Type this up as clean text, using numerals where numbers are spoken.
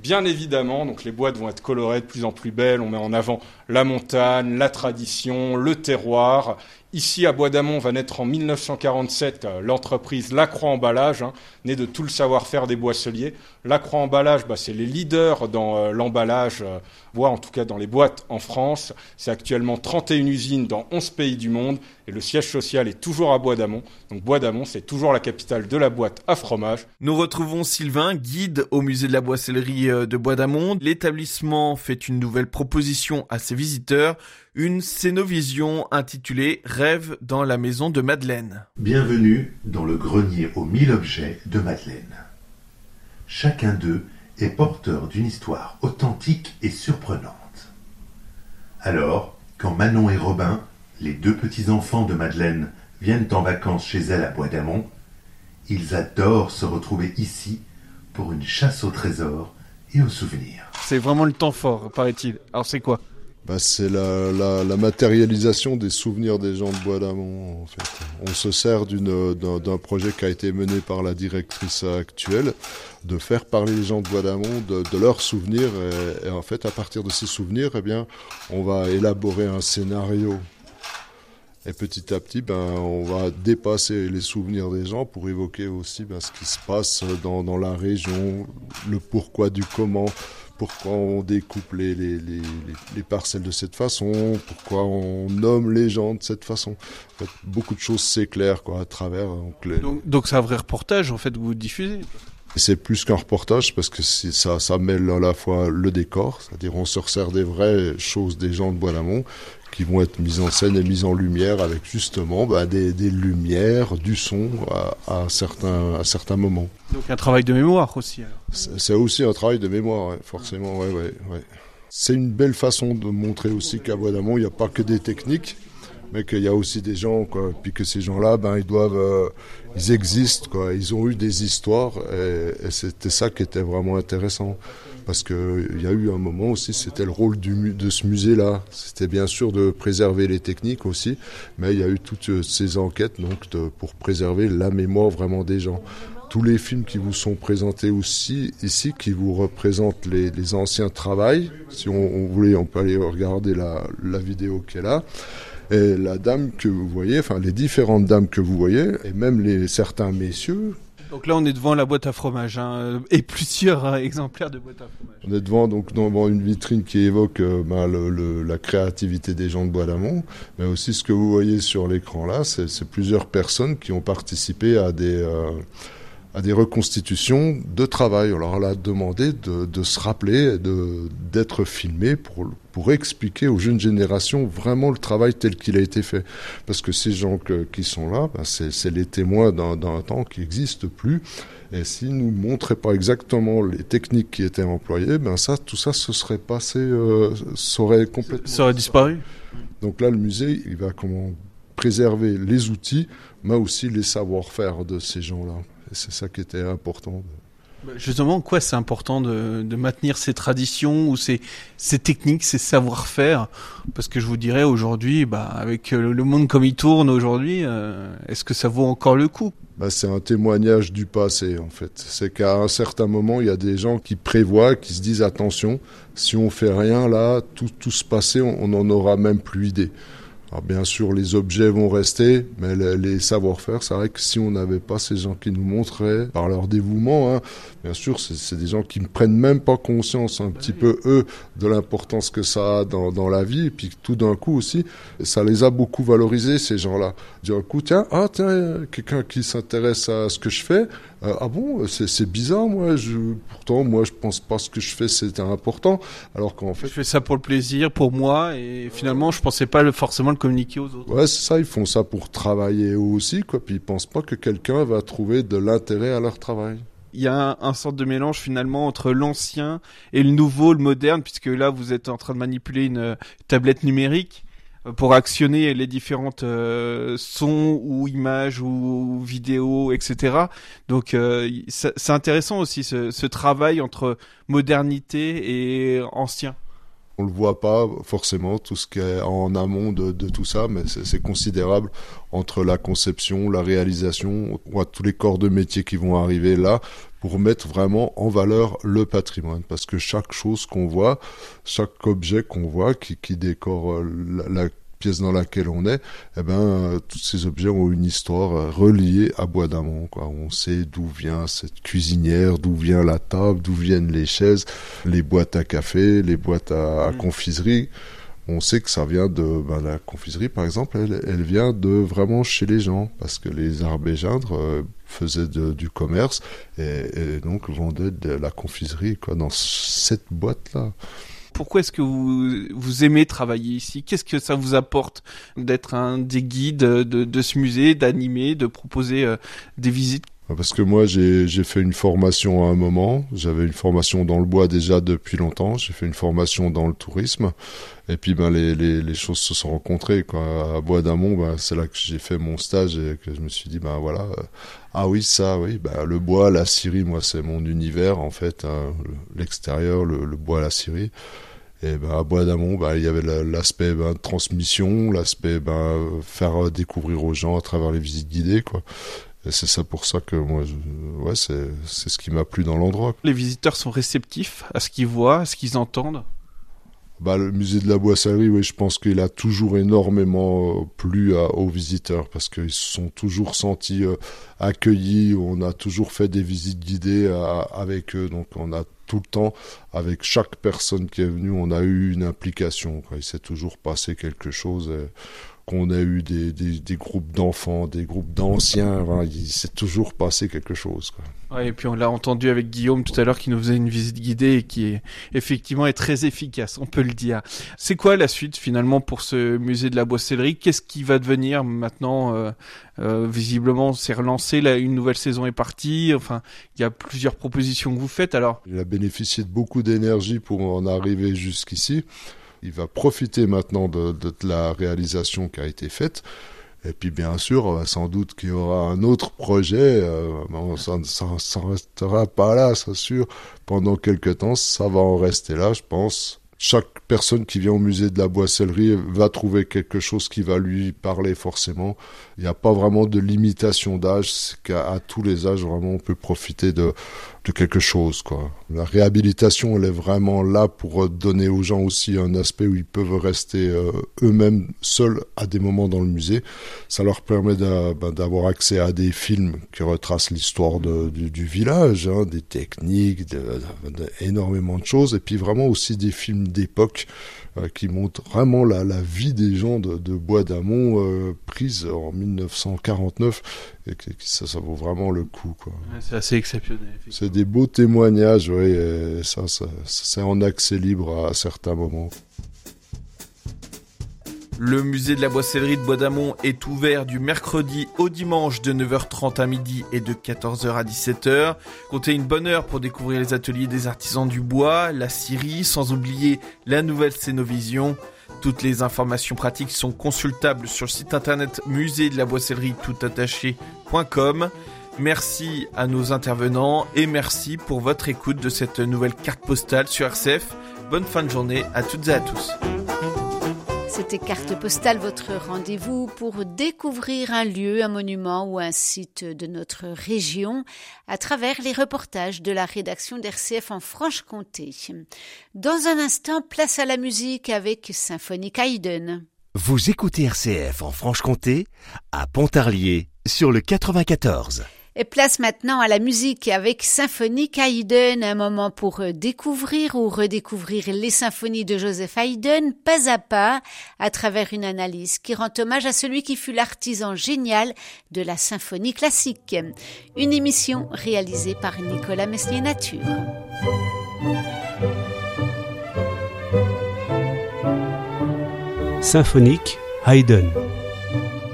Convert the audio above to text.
Bien évidemment, donc les boîtes vont être colorées de plus en plus belles. On met en avant la montagne, la tradition, le terroir. Ici, à Bois d'Amont, va naître en 1947 l'entreprise Lacroix Emballage, née de tout le savoir-faire des boisseliers. Lacroix Emballage, c'est les leaders dans l'emballage bois, en tout cas dans les boîtes en France. C'est actuellement 31 usines dans 11 pays du monde et le siège social est toujours à Bois d'Amont. Donc Bois d'Amont, c'est toujours la capitale de la boîte à fromage. Nous retrouvons Sylvain, guide au musée de la boissellerie de Bois d'Amont. L'établissement fait une nouvelle proposition à ses visiteurs, une scénovision intitulée « Rêve dans la maison de Madeleine ». Bienvenue dans le grenier aux 1000 objets de Madeleine. Chacun d'eux est porteur d'une histoire authentique et surprenante. Alors, quand Manon et Robin, les deux petits-enfants de Madeleine, viennent en vacances chez elle à Bois d'Amont, ils adorent se retrouver ici pour une chasse au trésor et aux souvenirs. C'est vraiment le temps fort, paraît-il. Alors c'est quoi ? C'est la matérialisation des souvenirs des gens de Bois d'Amont, en fait. On se sert d'un projet qui a été mené par la directrice actuelle, de faire parler les gens de Bois d'Amont de leurs souvenirs. Et en fait, à partir de ces souvenirs, on va élaborer un scénario. Et petit à petit, on va dépasser les souvenirs des gens pour évoquer aussi ce qui se passe dans la région, le pourquoi du comment. Pourquoi on découpe les parcelles de cette façon, pourquoi on nomme les gens de cette façon. En fait, beaucoup de choses s'éclairent à travers. Donc c'est un vrai reportage en fait que vous diffusez. C'est plus qu'un reportage parce que ça mêle à la fois le décor, c'est-à-dire on se resserre des vraies choses des gens de Bois d'Amont qui vont être mises en scène et mises en lumière avec justement des lumières, du son à certains moments. Donc un travail de mémoire aussi alors. C'est aussi un travail de mémoire, forcément, ouais. C'est une belle façon de montrer aussi qu'à Bois d'Amont, il n'y a pas que des techniques, mais qu'il y a aussi des gens, puis que ces gens-là, ils existent, ils ont eu des histoires, et c'était ça qui était vraiment intéressant. Parce qu'il y a eu un moment aussi, c'était le rôle de ce musée-là. C'était bien sûr de préserver les techniques aussi, mais il y a eu toutes ces enquêtes pour préserver la mémoire vraiment des gens. Tous les films qui vous sont présentés aussi ici, qui vous représentent les anciens travails, si on voulait, on peut aller regarder la vidéo qui est là. Et la dame que vous voyez, les différentes dames que vous voyez, et même certains messieurs. Donc là, on est devant la boîte à fromage, et plusieurs exemplaires de boîte à fromage. On est devant une vitrine qui évoque la créativité des gens de Bois d'Amont, mais aussi ce que vous voyez sur l'écran là, c'est plusieurs personnes qui ont participé à des reconstitutions de travail. On leur a demandé de se rappeler, d'être filmés pour expliquer aux jeunes générations vraiment le travail tel qu'il a été fait. Parce que ces gens qui sont là, c'est les témoins d'un temps qui n'existe plus. Et s'ils nous montraient pas exactement les techniques qui étaient employées, tout ça se serait passé, ça aurait complètement... Ça aurait disparu. Donc là, le musée, il va préserver les outils, mais aussi les savoir-faire de ces gens-là. Et c'est ça qui était important. Justement, quoi c'est important de maintenir ces traditions ou ces techniques, ces savoir-faire ? Parce que je vous dirais aujourd'hui, avec le monde comme il tourne aujourd'hui, est-ce que ça vaut encore le coup ? C'est un témoignage du passé en fait. C'est qu'à un certain moment, il y a des gens qui prévoient, qui se disent attention, si on fait rien là, tout ce passé, on n'en aura même plus idée. Alors bien sûr, les objets vont rester, mais les savoir-faire, c'est vrai que si on n'avait pas ces gens qui nous montraient, par leur dévouement, bien sûr, c'est des gens qui ne prennent même pas conscience un petit peu, eux, de l'importance que ça a dans la vie, et puis tout d'un coup aussi, ça les a beaucoup valorisés, ces gens-là. D'un coup, tiens, quelqu'un qui s'intéresse à ce que je fais, ah bon, c'est bizarre, pourtant, je pense pas ce que je fais, c'était important, alors qu'en fait... Je fais ça pour le plaisir, pour moi, et finalement, je pensais pas forcément le communiquer aux autres. Ouais, c'est ça, ils font ça pour travailler eux aussi, puis ils pensent pas que quelqu'un va trouver de l'intérêt à leur travail. Il y a un sorte de mélange finalement entre l'ancien et le nouveau, le moderne, puisque là, vous êtes en train de manipuler une tablette numérique pour actionner les différentes sons ou images ou vidéos, etc. Donc c'est intéressant aussi ce travail entre modernité et ancien. On le voit pas forcément, tout ce qui est en amont de tout ça, mais c'est considérable entre la conception, la réalisation, tous les corps de métier qui vont arriver là, pour mettre vraiment en valeur le patrimoine. Parce que chaque chose qu'on voit, chaque objet qu'on voit qui décore la pièce dans laquelle on est, tous ces objets ont une histoire reliée à Bois d'Amont, quoi. On sait d'où vient cette cuisinière, d'où vient la table, d'où viennent les chaises, les boîtes à café, les boîtes à confiserie. On sait que ça vient de la confiserie, par exemple, elle vient de vraiment chez les gens, parce que les Arbégeindres faisaient du commerce et donc vendaient de la confiserie, quoi, dans cette boîte-là. Pourquoi est-ce que vous aimez travailler ici ? Qu'est-ce que ça vous apporte d'être un des guides de ce musée, d'animer, de proposer des visites ? Parce que moi, j'ai fait une formation à un moment. J'avais une formation dans le bois déjà depuis longtemps. J'ai fait une formation dans le tourisme. Et puis, les choses se sont rencontrées, quoi. À Bois d'Amont, c'est là que j'ai fait mon stage et que je me suis dit, voilà. Ah oui, ça, oui. Le bois, la scierie, moi, c'est mon univers, en fait. Hein, l'extérieur, le bois, la scierie. Et à Bois d'Amont, il y avait l'aspect transmission, l'aspect faire découvrir aux gens à travers les visites guidées, quoi. Et c'est ça pour ça que moi, c'est ce qui m'a plu dans l'endroit. Les visiteurs sont réceptifs à ce qu'ils voient, à ce qu'ils entendent. Le musée de la Boissellerie, oui, je pense qu'il a toujours énormément plu aux visiteurs parce qu'ils se sont toujours sentis accueillis. On a toujours fait des visites guidées avec eux, donc on a tout le temps, avec chaque personne qui est venue, on a eu une implication, quoi. Il s'est toujours passé quelque chose. Qu'on a eu des groupes d'enfants, des groupes d'anciens, il s'est toujours passé quelque chose, quoi. Ouais, et puis on l'a entendu avec Guillaume tout à l'heure qui nous faisait une visite guidée et qui effectivement est très efficace, on peut le dire. C'est quoi la suite finalement pour ce musée de la Boissellerie ? Qu'est-ce qui va devenir maintenant visiblement, c'est relancé, une nouvelle saison est partie, enfin, il y a plusieurs propositions que vous faites alors. Il a bénéficié de beaucoup d'énergie pour en arriver jusqu'ici. Il va profiter maintenant de la réalisation qui a été faite. Et puis bien sûr, sans doute qu'il y aura un autre projet. Ça ne restera pas là, c'est sûr. Pendant quelques temps, ça va en rester là, je pense. Chaque personne qui vient au musée de la Boissellerie va trouver quelque chose qui va lui parler forcément. Il n'y a pas vraiment de limitation d'âge, c'est qu'à tous les âges, vraiment, on peut profiter de quelque chose, quoi. La réhabilitation, elle est vraiment là pour donner aux gens aussi un aspect où ils peuvent rester eux-mêmes seuls à des moments dans le musée. Ça leur permet d'avoir accès à des films qui retracent l'histoire du village, hein, des techniques, énormément de choses, et puis vraiment aussi des films d'époque qui montrent vraiment la vie des gens de Bois d'Amont prise en 1949 et ça vaut vraiment le coup, quoi. Ouais, c'est assez exceptionnel. C'est des beaux témoignages, oui, et ça c'est en accès libre à certains moments. Le musée de la Boissellerie de Bois d'Amont est ouvert du mercredi au dimanche de 9h30 à midi et de 14h à 17h. Comptez une bonne heure pour découvrir les ateliers des artisans du bois, la scierie, sans oublier la nouvelle Scénovision. Toutes les informations pratiques sont consultables sur le site internet musée-de-la-boissellerie-toutattaché.com. Merci à nos intervenants et merci pour votre écoute de cette nouvelle carte postale sur RCF. Bonne fin de journée à toutes et à tous. C'était Carte Postale, votre rendez-vous pour découvrir un lieu, un monument ou un site de notre région à travers les reportages de la rédaction d'RCF en Franche-Comté. Dans un instant, place à la musique avec Symphonique Haydn. Vous écoutez RCF en Franche-Comté, à Pontarlier, sur le 94. Et place maintenant à la musique avec Symphonique Haydn, un moment pour découvrir ou redécouvrir les symphonies de Joseph Haydn, pas à travers une analyse qui rend hommage à celui qui fut l'artisan génial de la symphonie classique. Une émission réalisée par Nicolas Mesnier-Nature. Symphonique Haydn.